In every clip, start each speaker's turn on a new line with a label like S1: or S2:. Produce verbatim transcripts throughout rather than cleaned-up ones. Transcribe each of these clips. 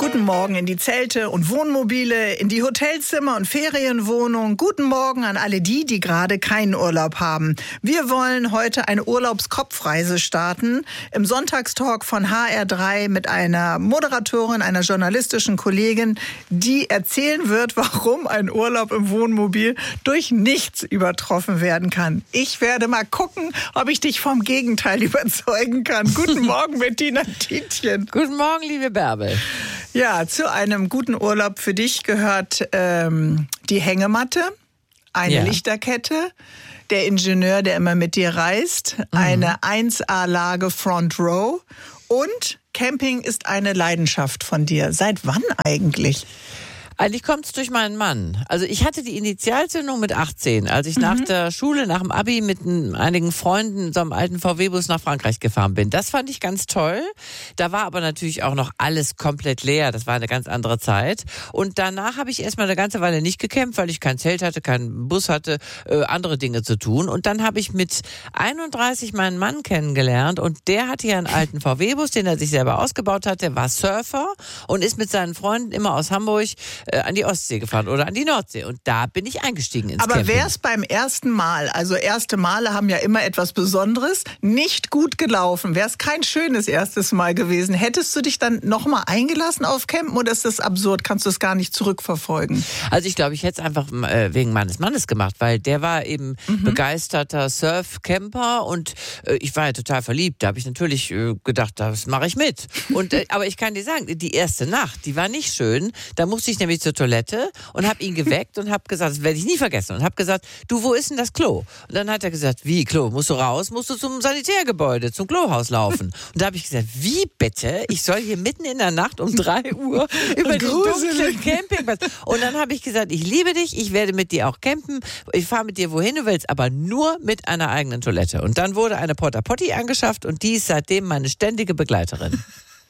S1: Guten Morgen in die Zelte und Wohnmobile, in die Hotelzimmer und Ferienwohnungen. Guten Morgen an alle die, die gerade keinen Urlaub haben. Wir wollen heute eine Urlaubskopfreise starten im Sonntagstalk von H R drei mit einer Moderatorin, einer journalistischen Kollegin, die erzählen wird, warum ein Urlaub im Wohnmobil durch nichts übertroffen werden kann. Ich werde mal gucken, ob ich dich vom Gegenteil überzeugen kann. Guten Morgen, Bettina Tietjen.
S2: Guten Morgen, liebe Bärbel.
S1: Ja, zu einem guten Urlaub für dich gehört ähm, die Hängematte, eine
S2: Ja.
S1: Lichterkette, der Ingenieur, der immer mit dir reist, mhm. eine eins A-Lage Front Row und Camping ist eine Leidenschaft von dir. Seit wann eigentlich?
S2: Eigentlich kommt es durch meinen Mann. Also ich hatte die Initialzündung mit achtzehn, als ich mhm. nach der Schule, nach dem Abi mit n, einigen Freunden in so einem alten V W-Bus nach Frankreich gefahren bin. Das fand ich ganz toll. Da war aber natürlich auch noch alles komplett leer. Das war eine ganz andere Zeit. Und danach habe ich erstmal eine ganze Weile nicht gekämpft, weil ich kein Zelt hatte, keinen Bus hatte, äh, andere Dinge zu tun. Und dann habe ich mit einunddreißig meinen Mann kennengelernt und der hatte ja einen alten V W-Bus, den er sich selber ausgebaut hat. Der war Surfer und ist mit seinen Freunden immer aus Hamburg an die Ostsee gefahren oder an die Nordsee. Und da bin ich eingestiegen ins
S1: Aber
S2: Camping.
S1: wäre es beim ersten Mal, also erste Male haben ja immer etwas Besonderes, nicht gut gelaufen, wäre es kein schönes erstes Mal gewesen, hättest du dich dann nochmal eingelassen auf Campen oder ist das absurd? Kannst du es gar nicht zurückverfolgen?
S2: Also ich glaube, ich hätte es einfach äh, wegen meines Mannes gemacht, weil der war eben mhm. begeisterter Surf-Camper und äh, ich war ja total verliebt. Da habe ich natürlich äh, gedacht, das mache ich mit. Und äh, aber ich kann dir sagen, die erste Nacht, die war nicht schön. Da musste ich nämlich zur Toilette und habe ihn geweckt und habe gesagt, das werde ich nie vergessen, und habe gesagt, du, wo ist denn das Klo? Und dann hat er gesagt, wie Klo? Musst du raus? Musst du zum Sanitärgebäude, zum Klohaus laufen? Und da habe ich gesagt, wie bitte? Ich soll hier mitten in der Nacht um drei Uhr über den dunklen Campingplatz. Und dann habe ich gesagt, ich liebe dich, ich werde mit dir auch campen, ich fahre mit dir wohin du willst, aber nur mit einer eigenen Toilette. Und dann wurde eine Porta Potty angeschafft und die ist seitdem meine ständige Begleiterin.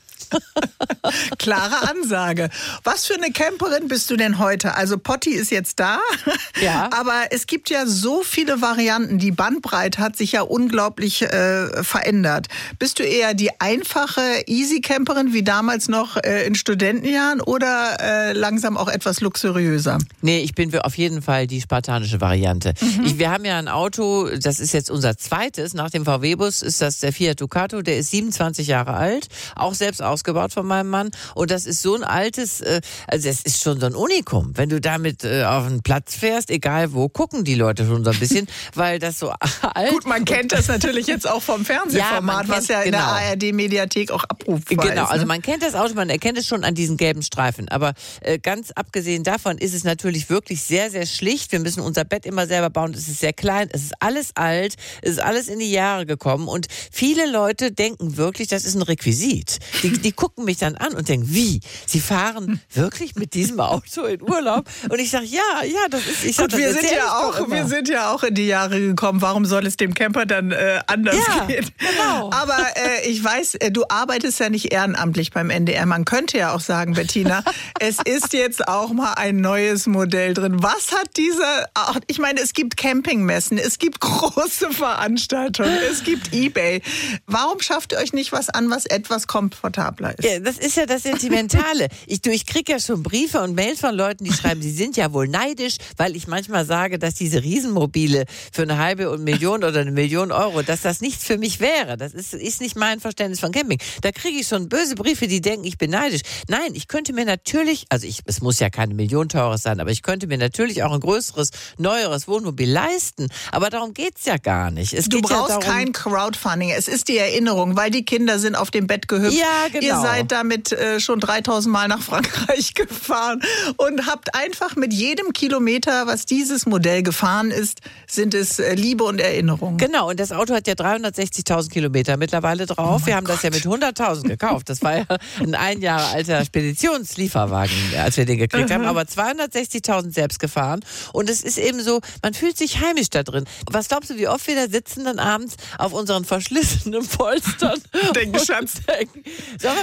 S1: Klare Ansage. Was für eine Camperin bist du denn heute? Also Potti ist jetzt da,
S2: ja.
S1: aber es gibt ja so viele Varianten. Die Bandbreite hat sich ja unglaublich äh, verändert. Bist du eher die einfache Easy-Camperin wie damals noch äh, in Studentenjahren oder äh, langsam auch etwas luxuriöser?
S2: Nee, ich bin auf jeden Fall die spartanische Variante. Mhm. Ich, wir haben ja ein Auto, das ist jetzt unser zweites, nach dem V W-Bus ist das der Fiat Ducato, der ist siebenundzwanzig Jahre alt, auch selbst ausgebaut von meinem Mann. Und das ist so ein altes, äh, also das ist schon so ein Unikum. Wenn du damit äh, auf einen Platz fährst, egal wo, gucken die Leute schon so ein bisschen, weil das so alt...
S1: Gut, man kennt das natürlich jetzt auch vom Fernsehformat, ja, was ja in
S2: genau.
S1: der A R D-Mediathek auch abrufbar
S2: Genau,
S1: ist.
S2: also
S1: Ne?
S2: man kennt das Auto, man erkennt es schon an diesen gelben Streifen. Aber äh, ganz abgesehen davon ist es natürlich wirklich sehr, sehr schlicht. Wir müssen unser Bett immer selber bauen. Es ist sehr klein, es ist alles alt, es ist alles in die Jahre gekommen. Und viele Leute denken wirklich, das ist ein Requisit. Die, die gucken mich dann an und denken, wie? Sie fahren wirklich mit diesem Auto in Urlaub? Und ich sage, ja, ja, das ist... Ich
S1: Gut,
S2: sag,
S1: wir,
S2: das
S1: sind ja auch, wir sind ja auch in die Jahre gekommen. Warum soll es dem Camper dann äh, anders
S2: ja,
S1: gehen?
S2: Genau.
S1: Aber äh, ich weiß, äh, du arbeitest ja nicht ehrenamtlich beim N D R. Man könnte ja auch sagen, Bettina, es ist jetzt auch mal ein neues Modell drin. Was hat dieser... Ach, ich meine, es gibt Campingmessen, es gibt große Veranstaltungen, es gibt eBay. Warum schafft ihr euch nicht was an, was etwas komfortabler ist?
S2: Ja, das ist ja das Sentimentale. Ich, ich kriege ja schon Briefe und Mails von Leuten, die schreiben, sie sind ja wohl neidisch, weil ich manchmal sage, dass diese Riesenmobile für eine halbe Million oder eine Million Euro, dass das nichts für mich wäre. Das ist, ist nicht mein Verständnis von Camping. Da kriege ich schon böse Briefe, die denken, ich bin neidisch. Nein, ich könnte mir natürlich, also ich, es muss ja keine Million teures sein, aber ich könnte mir natürlich auch ein größeres, neueres Wohnmobil leisten. Aber darum geht's ja gar nicht. Es
S1: du
S2: geht
S1: brauchst
S2: ja darum,
S1: kein Crowdfunding. Es ist die Erinnerung, weil die Kinder sind auf dem Bett gehüpft.
S2: Ja, genau.
S1: Ihr seid damit äh, schon dreitausend Mal nach Frankreich gefahren und habt einfach mit jedem Kilometer, was dieses Modell gefahren ist, sind es äh, Liebe und Erinnerung.
S2: Genau, und das Auto hat ja dreihundertsechzigtausend Kilometer mittlerweile drauf.
S1: Oh
S2: Wir haben
S1: Gott.
S2: das ja mit hunderttausend gekauft. Das war ja ein ein Jahre alter Speditionslieferwagen, als wir den gekriegt haben. Aber zweihundertsechzigtausend selbst gefahren. Und es ist eben so, man fühlt sich heimisch da drin. Was glaubst du, wie oft wir da sitzen dann abends auf unseren verschlissenen Polstern
S1: Denken,
S2: und
S1: Schatz.
S2: denken, sollen wir vielleicht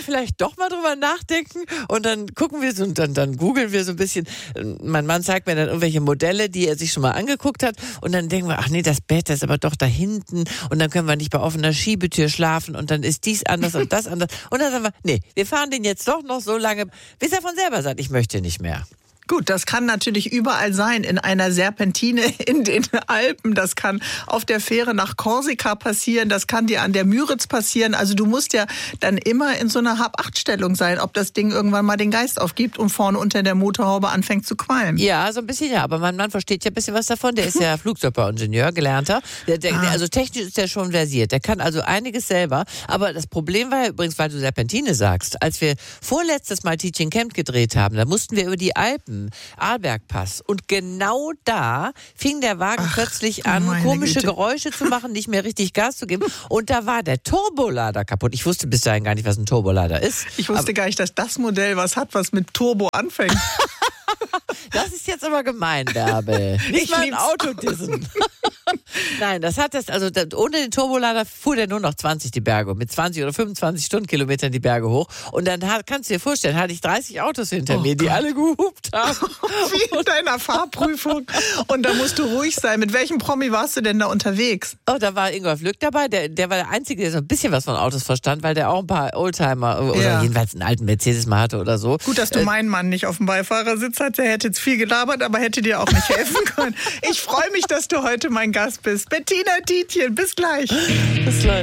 S2: doch mal drüber nachdenken und dann gucken wir so und dann, dann googeln wir so ein bisschen. Mein Mann zeigt mir dann irgendwelche Modelle, die er sich schon mal angeguckt hat und dann denken wir, ach nee, das Bett das ist aber doch da hinten und dann können wir nicht bei offener Schiebetür schlafen und dann ist dies anders und das anders. Und dann sagen wir, nee, wir fahren den jetzt doch noch so lange, bis er von selber sagt, ich möchte nicht mehr.
S1: Gut, das kann natürlich überall sein, in einer Serpentine in den Alpen, das kann auf der Fähre nach Korsika passieren, das kann dir an der Müritz passieren. Also du musst ja dann immer in so einer Hab-Acht-Stellung sein, ob das Ding irgendwann mal den Geist aufgibt und vorne unter der Motorhaube anfängt zu qualmen.
S2: Ja, so ein bisschen ja, aber mein Mann versteht ja ein bisschen was davon, der ist ja Flugzeugbauingenieur, gelernter. Der, der, ah. Also technisch ist der schon versiert, der kann also einiges selber. Aber das Problem war ja übrigens, weil du Serpentine sagst, als wir vorletztes Mal Teaching Camp gedreht haben, da mussten wir über die Alpen Arlbergpass. Und genau da fing der Wagen Ach, plötzlich an, komische Güte. Geräusche zu machen, nicht mehr richtig Gas zu geben. Und da war der Turbolader kaputt. Ich wusste bis dahin gar nicht, was ein Turbolader ist.
S1: Ich wusste aber gar nicht, dass das Modell was hat, was mit Turbo anfängt.
S2: Das ist jetzt aber gemein, Bärbel. Nicht
S1: ich
S2: mal ein Auto dissen. Nein, das hat das, also das, ohne den Turbolader fuhr der nur noch zwanzig die Berge, mit zwanzig oder fünfundzwanzig Stundenkilometern die Berge hoch. Und dann hat, kannst du dir vorstellen, hatte ich dreißig Autos hinter oh mir, die Gott. alle gehupt haben.
S1: Wie in deiner Fahrprüfung. Und da musst du ruhig sein. Mit welchem Promi warst du denn da unterwegs?
S2: Oh, da war Ingolf Lück dabei. Der, der war der Einzige, der so ein bisschen was von Autos verstand, weil der auch ein paar Oldtimer oder ja. jedenfalls einen alten Mercedes mal hatte oder so.
S1: Gut, dass du äh, meinen Mann nicht auf dem Beifahrersitz hattest. Der hätte jetzt viel gelabert, aber hätte dir auch nicht helfen können. Ich freue mich, dass du heute mein Gast bist. Bettina Tietjen, bis gleich.
S2: Bis gleich.